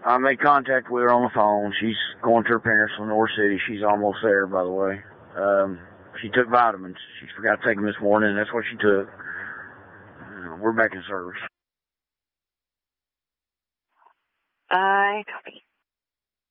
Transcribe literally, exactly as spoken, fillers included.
I made contact with her on the phone. She's going to her parents in North City. She's almost there, by the way. Um, she took vitamins. She forgot to take them this morning, and that's what she took. Uh, we're back in service. I copy.